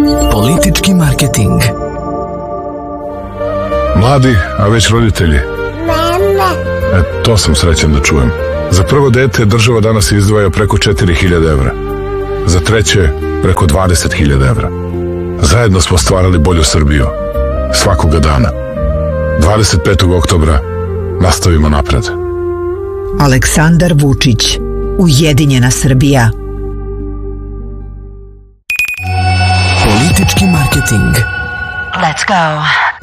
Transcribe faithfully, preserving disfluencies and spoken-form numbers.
Politički marketing. Mladi, a već roditelji. E, to sam srećan da čujem. Za prvo dete država danas izdvaja preko četiri hiljade evra. Za treće preko dvadeset hiljada evra. Zajedno smo stvarali bolju Srbiju. Svakoga dana. dvadeset petog oktobra nastavimo napred. Aleksandar Vučić. Ujedinjena Srbija. Politički marketing. Let's go.